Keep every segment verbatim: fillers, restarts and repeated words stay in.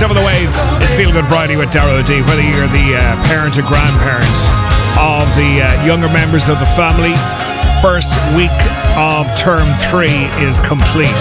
Some of the Wave. It's Feel Good Friday with Darrow O'D. Whether you're the uh, parent or grandparent of the uh, younger members of the family, first week of term three is complete.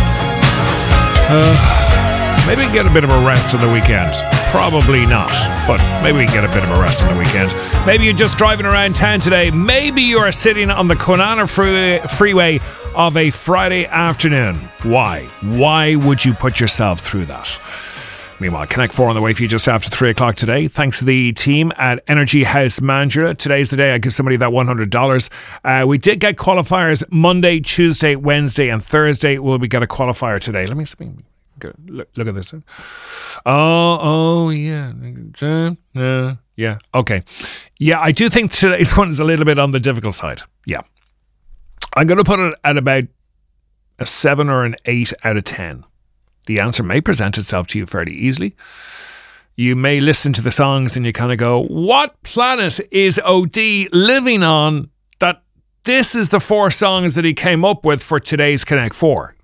Uh, maybe get a bit of a rest on the weekend. Probably not, but maybe we can get a bit of a rest on the weekend. Maybe you're just driving around town today. Maybe you are sitting on the Kwinana free- freeway of a Friday afternoon. Why? Why would you put yourself through that? Meanwhile, Connect four on the way for you just after three o'clock today. Thanks to the team at Energy House Mandurah. Today's the day I give somebody that one hundred dollars. Uh, we did get qualifiers Monday, Tuesday, Wednesday and Thursday. Will we get a qualifier today? Let me see. Look, look at this. Oh, oh, yeah. Uh, yeah, okay. Yeah, I do think today's one is a little bit on the difficult side. Yeah. I'm going to put it at about a seven or an eight out of ten. The answer may present itself to you fairly easily. You may listen to the songs and you kind of go, what planet is O D living on that this is the four songs that he came up with for today's Connect four?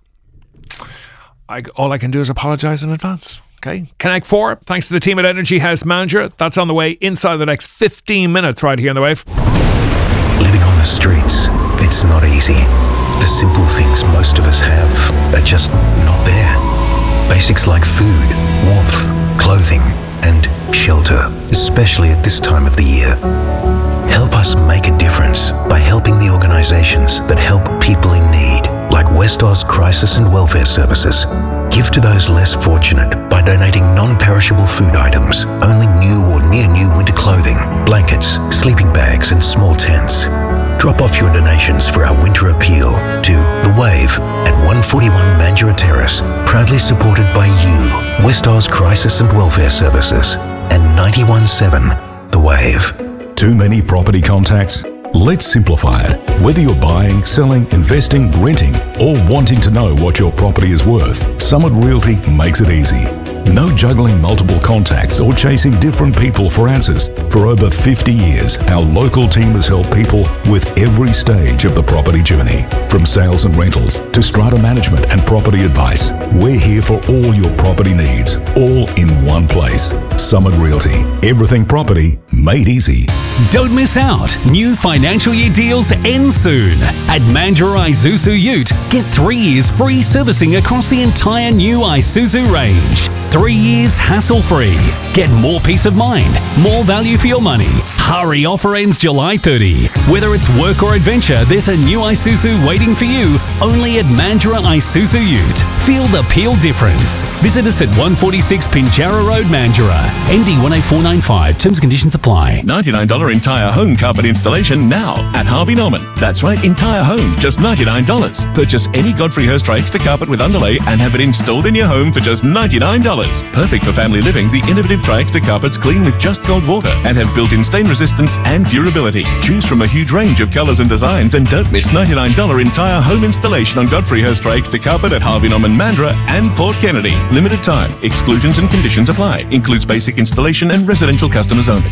I, all I can do is apologise in advance. Okay, Connect four, thanks to the team at Energy House Mandurah. That's on the way inside the next fifteen minutes right here on the Wave. Living on the streets, it's not easy. The simple things most of us have are just not there. Basics like food, warmth, clothing, and shelter, especially at this time of the year. Help us make a difference by helping the organisations that help people in need, like Westos Crisis and Welfare Services. Give to those less fortunate by donating non-perishable food items, only new or near-new winter clothing, blankets, sleeping bags and small tents. Drop off your donations for our winter appeal to The Wave at one forty-one Mandurah Terrace, proudly supported by you, Westos Crisis and Welfare Services, and ninety-one point seven The Wave. Too many property contacts? Let's simplify it. Whether you're buying, selling, investing, renting, or wanting to know what your property is worth, Summit Realty makes it easy. No juggling multiple contacts or chasing different people for answers. For over fifty years, our local team has helped people with every stage of the property journey. From sales and rentals to strata management and property advice, we're here for all your property needs, all in one place. Summit Realty. Everything property made easy. Don't miss out. New financial year deals end soon. At Mandurah Isuzu Ute, get three years free servicing across the entire new Isuzu range. Three years hassle-free. Get more peace of mind, more value for your money. Hurry, offer ends July thirtieth. Whether it's work or adventure, there's a new Isuzu waiting for you only at Mandurah Isuzu Ute. Feel the Peel difference. Visit us at one forty-six Pinjarra Road, Mandurah. N D one eight four nine five. Terms and conditions apply. ninety-nine dollars entire home carpet installation now at Harvey Norman. That's right, entire home, just ninety-nine dollars. Purchase any Godfrey Hirst Extra carpet with underlay and have it installed in your home for just ninety-nine dollars. Perfect for family living, the innovative Tri-Extra carpets clean with just cold water and have built-in stain resistance and durability. Choose from a huge range of colours and designs and don't miss ninety-nine dollars entire home installation on Godfrey Hirst Tri-Extra carpet at Harvey Norman, Mandurah and Port Kennedy. Limited time. Exclusions and conditions apply. Includes basic installation and residential customers only.